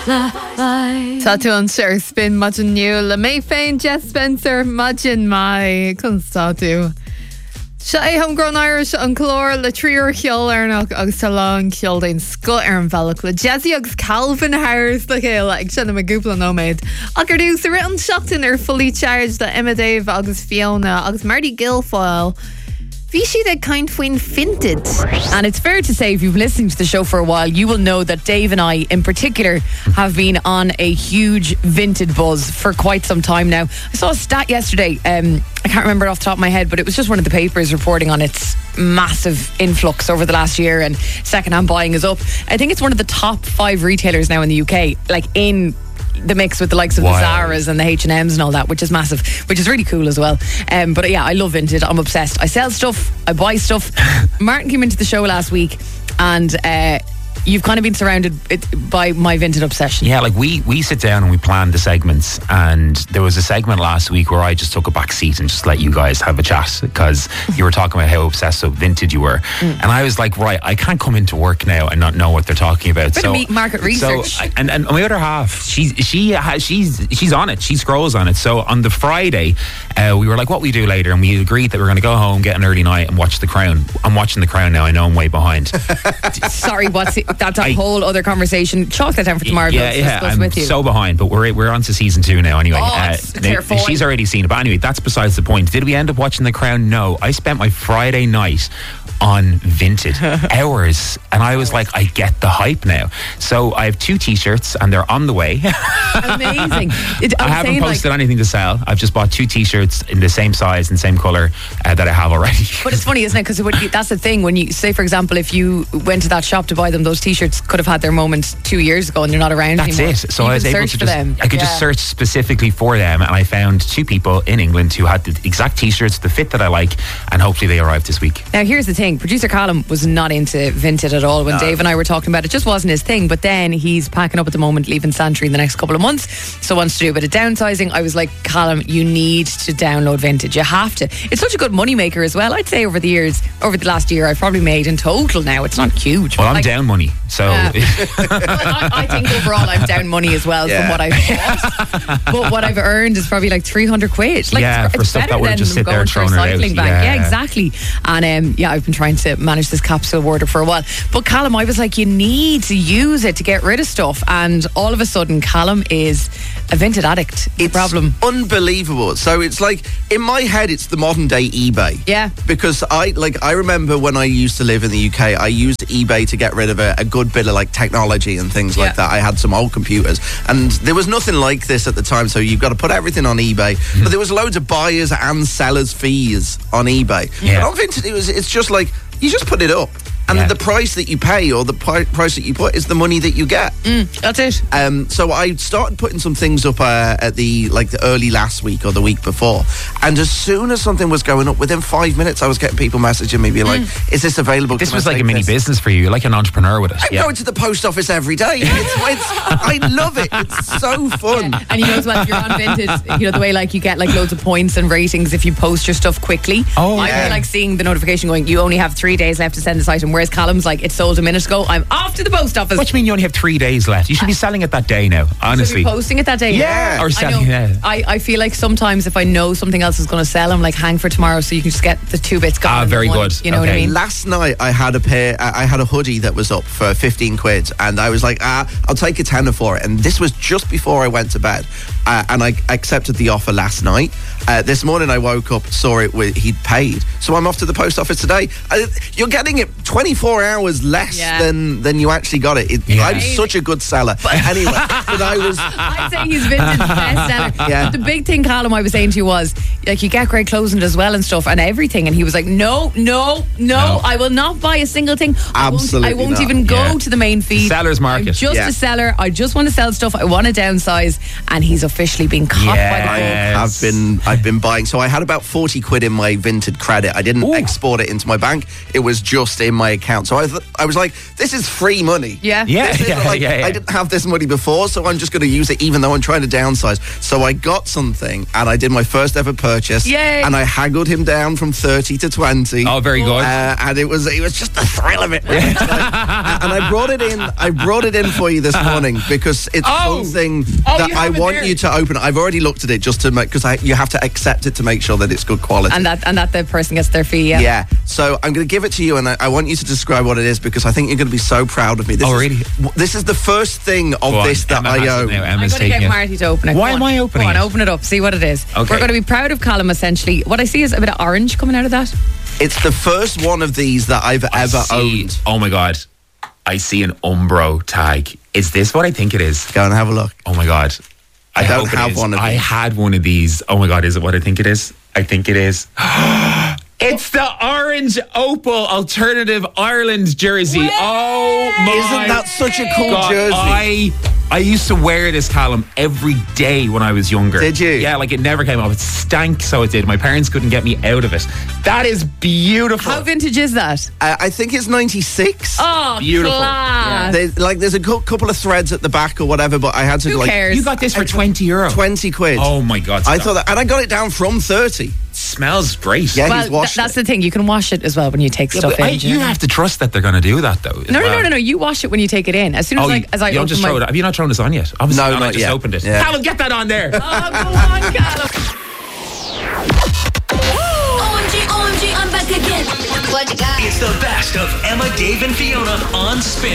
Tá tú an seir spin Majin nu le mé féin Jess Spencer Majin mai chun tú. Se é homegrown Irish an chlór le tríor cheol arnach agus tá lá an ceol daon sco ar an bhealach le Jazzy agus Calvin Harris le chéile ag sinna me gúpla nóméid. Agur dú sa rit an seachtain ar fully charged de Emma Dave agus Fiona agus Marty Guilfoyle. Bhí siad ag kind faoin finted. And it's fair to say, if you've listened to the show for a while, you will know that Dave and I, in particular, have been on a huge vintage buzz for quite some time now. I saw a stat yesterday, I can't remember it off the top of my head, but it was just one of the papers reporting on its massive influx over the last year, and second-hand buying is up. I think it's one of the top 5 retailers now in the UK, like in the mix with the likes of the Zaras and the H&Ms and all that, which is massive, which is really cool as well. But yeah, I love vintage. I'm obsessed. I sell stuff, I buy stuff. Martin came into the show last week and you've kind of been surrounded by my vintage obsession. Yeah, like we sit down and we plan the segments, and there was a segment last week where I just took a back seat and just let you guys have a chat because you were talking about how obsessed with vintage you were. And I was like, right, I can't come into work now and not know what they're talking about. Bit of market research. And my other half, she's on it. She scrolls on it. So on the Friday, we were like, what we do later, and we agreed that we're going to go home, get an early night, and watch The Crown. I'm watching The Crown now. I know I'm way behind. Sorry, that's a whole other conversation. Chalk that down for tomorrow. I'm with you. so behind, but we're on to season 2 now anyway. She's already seen it, but anyway, that's besides the point. Did we end up watching The Crown? No. I spent my Friday night on Vinted hours, and I was like, I get the hype now. So I have 2 t-shirts and they're on the way. Amazing. I haven't posted anything to sell. I've just bought 2 t-shirts in the same size and same colour that I have already. But it's funny, isn't it? Because that's the thing, when you say, for example, if you went to that shop to buy them, those t-shirts could have had their moment 2 years ago and they're not around anymore. That's it. So I was able to just search specifically for them, and I found 2 people in England who had the exact t-shirts, the fit that I like, and hopefully they arrived this week. Now here's the thing, producer Callum was not into Vinted at all when Dave and I were talking about it. It just wasn't his thing, but then he's packing up at the moment, leaving Santry in the next couple of months, so wants to do a bit of downsizing. I was like, Callum, you need to download Vintage. You have to. It's such a good money maker as well. I'd say over the last year, I've probably made in total now, it's not huge. Well, I'm down money, so well, I think overall I'm down money as well from what I've bought. But what I've earned is probably like 300 quid. Like, for stuff that would just sit there and thrown out. Yeah, exactly. And I've been trying to manage this capsule wardrobe for a while. But Callum, I was like, you need to use it to get rid of stuff. And all of a sudden, Callum is a Vinted addict. It's problem. Unbelievable. So it's like, in my head, it's the modern day eBay. Yeah. Because I remember when I used to live in the UK, I used eBay to get rid of a good bit of like technology and things like that. I had some old computers and there was nothing like this at the time, so you've got to put everything on eBay. But there was loads of buyers and sellers fees on eBay. But on Vinted, it's just like, you just put it up. And the price that you pay or the price that you put is the money that you get. That's it. So I started putting some things up at the early last week or the week before. And as soon as something was going up, within 5 minutes, I was getting people messaging me being like, is this available? This was like a mini business for you. You're like an entrepreneur with it. I'm going to the post office every day. I love it. It's so fun. And you know as well, if you're on Vinted, you know, the way like you get like loads of points and ratings if you post your stuff quickly. I feel like seeing the notification going, you only have 3 days left to send this item. Whereas Callum's like, it sold a minute ago, I'm off to the post office. What do you mean you only have 3 days left? You should be selling it that day now, honestly. Should be posting it that day. Yeah. Or selling it. I feel like sometimes if I know something else is going to sell, I'm like, hang for tomorrow so you can just get the 2 bits gone. Very good. You know what I mean? Last night I had a hoodie that was up for 15 quid and I was like, I'll take a tenner for it. And this was just before I went to bed. And I accepted the offer last night. This morning I woke up, saw he'd paid. So I'm off to the post office today. You're getting it 24 hours less than you actually got it. I'm such a good seller. But anyway, I'd say he's Vintage's best seller. Yeah. The big thing, Callum, I was saying to you was, like, you get great clothes as well and stuff and everything. And he was like, no, I will not buy a single thing. Absolutely I won't even go to the main feed. Seller's market. I'm just a seller. I just want to sell stuff. I want to downsize. And he's officially been caught by the book. I've been buying. So I had about 40 quid in my Vinted credit. I didn't export it into my bank. It was just in my account. So I was like, this is free money. Yeah. Yeah, This is yeah, like, yeah. I didn't have this money before, so I'm just going to use it even though I'm trying to downsize. So I got something, and I did my first ever purchase. Yay. And I haggled him down from 30 to 20. Oh, very good. And it was just the thrill of it. And I brought it in for you this morning because it's something that you I have it want there. you to open. I've already looked at it just to make, because you have to accept it to make sure that it's good quality. And that the person gets their fee. Yeah. So I'm going to give it to you, and I want you to describe what it is because I think you're going to be so proud of me. This is the first thing of Go on, this that Emma I has it own. now. I'm Emma's going to get taking it. Marty to open it. Why Go am on. I opening Go on, it? open it up. See what it is. Okay. We're going to be proud of Callum, essentially. What I see is a bit of orange coming out of that. It's the first one of these that I've ever owned. Oh my God. I see an Umbro tag. Is this what I think it is? Go and have a look. Oh my God. I don't hope it have is. one of I these. had one of these. Oh my God, is it what I think it is? I think it is. It's the orange opal alternative Ireland jersey. Oh my Isn't that such a cool God, jersey? I used to wear this, Callum, every day when I was younger. Did you? Yeah, like it never came off. It stank, so it did. My parents couldn't get me out of it. That is beautiful. How vintage is that? I think it's 96. Oh, Beautiful. class. There's a couple of threads at the back or whatever, but I had to Who cares? You got this for €20. 20 quid. Oh my God. I thought that, and I got it down from 30. smells great. Yeah, Well, he's washed that's it. the thing. You can wash it as well when you take stuff in. You have to trust that they're going to do that, though. No. You wash it when you take it in. As soon as Oh, as I you don't open just my... throw it. Have you not thrown this on yet? Obviously No, not. I not just yet. opened it. Yeah. Callum, get that on there. Oh, go on, Callum. OMG, I'm back again. What you got? It's the best of Emma, Dave, and Fiona on Spin.